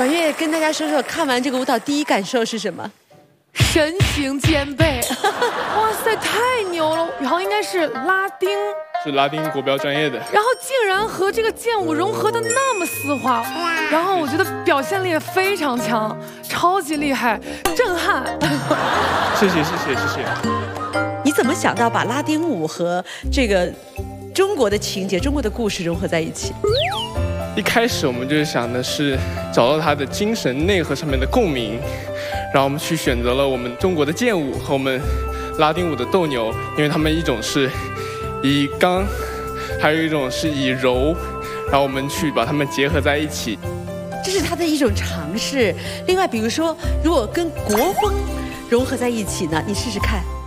管乐跟大家说说，看完这个舞蹈第一感受是什么？ 身形兼备，哇塞，太牛了！然后应该是拉丁， 是拉丁国标专业的， 然后竟然和这个剑舞融合的那么丝滑，然后我觉得表现力也非常强，超级厉害，震撼。 谢谢。 你怎么想到把拉丁舞和这个中国的情节、中国的故事融合在一起？ 一开始我们就是想的是找到它的精神内核上面的共鸣，然后我们去选择了我们中国的剑舞和我们拉丁舞的斗牛，因为他们一种是以刚，还有一种是以柔，然后我们去把它们结合在一起。 这是他的一种尝试。另外，比如说，如果跟国风融合在一起呢，你试试看。